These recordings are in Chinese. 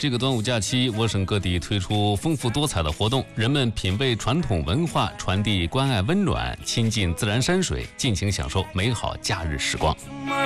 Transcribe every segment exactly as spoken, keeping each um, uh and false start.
这个端午假期，我省各地推出丰富多彩的活动，人们品味传统文化，传递关爱温暖，亲近自然山水，尽情享受美好假日时光。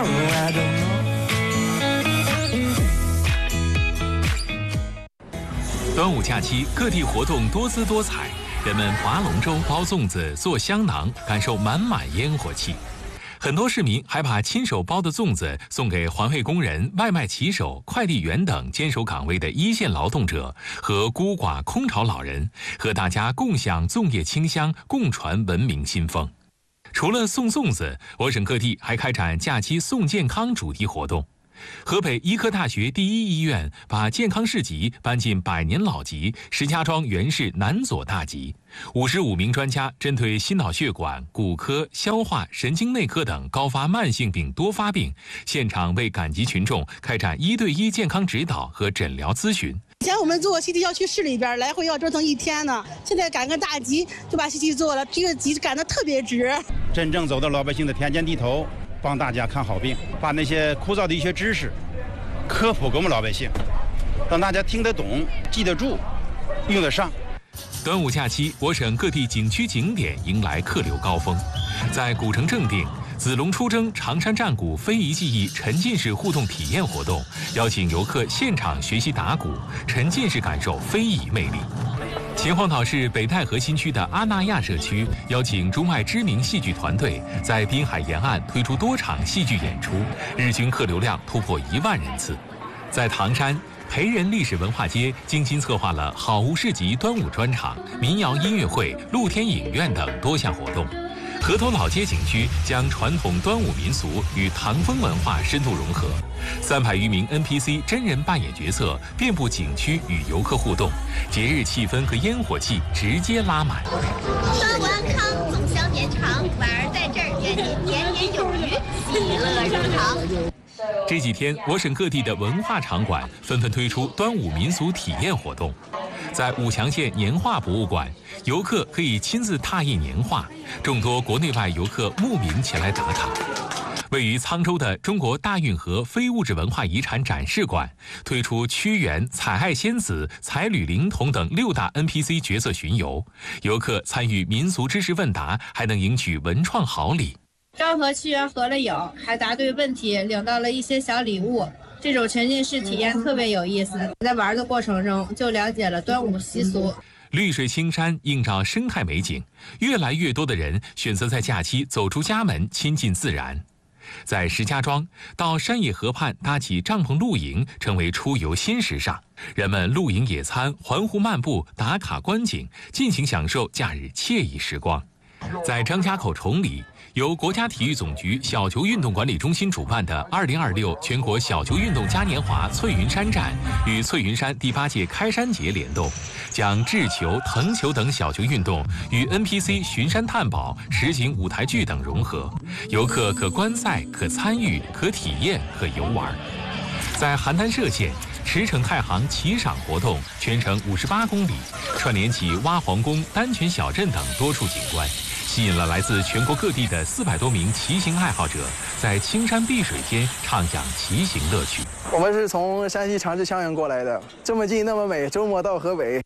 端午假期，各地活动多姿多彩，人们划龙舟、包粽子、做香囊，感受满满烟火气。很多市民还把亲手包的粽子送给环卫工人、外卖骑手、快递员等坚守岗位的一线劳动者和孤寡空巢老人，和大家共享粽叶清香，共传文明新风。除了送粽子，我省各地还开展假期送健康主题活动。河北医科大学第一医院把健康市级搬进百年老级石家庄原市南左大级，五十五名专家针对心脑血管、骨科、消化、神经内科等高发慢性病多发病，现场为赶集群众开展一对一健康指导和诊疗咨询。 以前我们做 C T 要去市里边，来回要折腾一天呢，现在赶个大集就把 C T 做了，这个集赶得特别值。 真正走到老百姓的田间地头，帮大家看好病，把那些枯燥的医学知识科普给我们老百姓，让大家听得懂、记得住、用得上。 端午假期，我省各地景区景点迎来客流高峰。在古城正定，子龙出征长山战鼓非遗技艺沉浸式互动体验活动，邀请游客现场学习打鼓，沉浸式感受非遗魅力。秦皇岛市北戴河新区的阿那亚社区邀请中外知名戏剧团队在滨海沿岸推出多场戏剧演出，日均客流量突破一万人次。在唐山培仁历史文化街精心策划了好物市集端午专场、民谣音乐会、露天影院等多项活动。河头老街景区将传统端午民俗与唐风文化深度融合，三百余名 N P C 真人扮演角色，遍布景区与游客互动，节日气氛和烟火气直接拉满。 端午安康，粽香绵长，婉儿在这儿，愿你年年有余，喜乐融堂。 这几天，我省各地的文化场馆纷纷推出端午民俗体验活动。在武强县年画博物馆，游客可以亲自拓印年画，众多国内外游客慕名前来打卡。位于沧州的中国大运河非物质文化遗产展示馆推出屈原、采爱仙子、彩缕灵童等六大 N P C 角色巡游，游客参与民俗知识问答，还能赢取文创好礼。 刚和屈原合了影，还答对问题，领到了一些小礼物。这种沉浸式体验特别有意思，在玩的过程中就了解了端午习俗。 绿水青山映照生态美景，越来越多的人选择在假期走出家门，亲近自然。在石家庄，到山野河畔搭起帐篷露营成为出游新时尚，人们露营野餐、环湖漫步、打卡观景，尽情享受假日惬意时光。在张家口崇礼，由国家体育总局小球运动管理中心主办的二零二六全国小球运动嘉年华翠云山站与翠云山第八届开山节联动，将掷球、腾球等小球运动与 N P C 巡山探宝、实景舞台剧等融合，游客可观赛、可参与、可体验、可游玩。在邯郸歙县，驰骋太行骑赏活动全程五十八公里，串联起蛙皇宫、丹泉小镇等多处景观，吸引了来自全国各地的四百多名骑行爱好者，在青山碧水间畅享骑行乐趣。 我们是从山西长治襄阳过来的，这么近那么美，周末到河北